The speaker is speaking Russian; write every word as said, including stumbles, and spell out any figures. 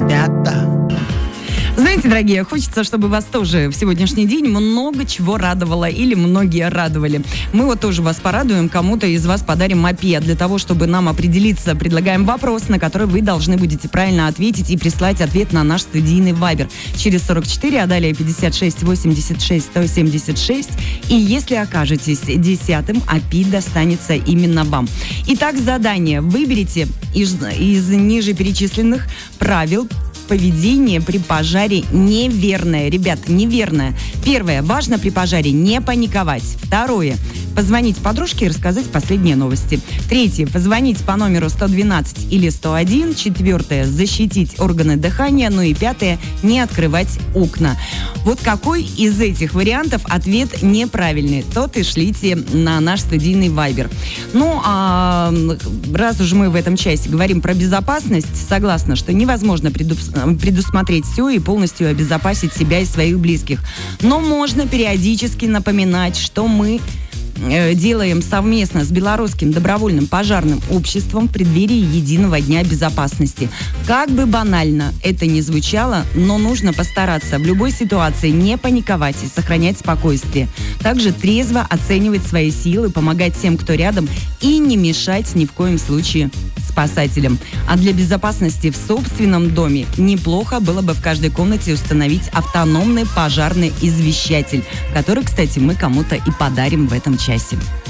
спят. Знаете, дорогие, хочется, чтобы вас тоже в сегодняшний день много чего радовало или многие радовали. Мы вот тоже вас порадуем, кому-то из вас подарим мопед. Для того, чтобы нам определиться, предлагаем вопрос, на который вы должны будете правильно ответить и прислать ответ на наш студийный вайбер через сорок четыре, а далее пятьдесят шесть восемьдесят шесть сто семьдесят шесть. И если окажетесь десятым, АПИ достанется именно вам. Итак, задание. Выберите из, из ниже перечисленных правил поведение при пожаре неверное. Ребята, неверное. Первое. Важно при пожаре не паниковать. Второе. Позвонить подружке и рассказать последние новости. Третье. Позвонить по номеру сто двенадцать или сто один. Четвертое. Защитить органы дыхания. Ну и пятое. Не открывать окна. Вот какой из этих вариантов ответ неправильный, тот и шлите на наш студийный вайбер. Ну, а раз уж мы в этом часе говорим про безопасность, согласна, что невозможно предусмотреть все и полностью обезопасить себя и своих близких. Но можно периодически напоминать, что мы делаем совместно с Белорусским добровольным пожарным обществом в преддверии Единого дня безопасности. Как бы банально это ни звучало, но нужно постараться в любой ситуации не паниковать и сохранять спокойствие. Также трезво оценивать свои силы, помогать тем, кто рядом, и не мешать ни в коем случае спасателям. А для безопасности в собственном доме неплохо было бы в каждой комнате установить автономный пожарный извещатель, который, кстати, мы кому-то и подарим в этом часе.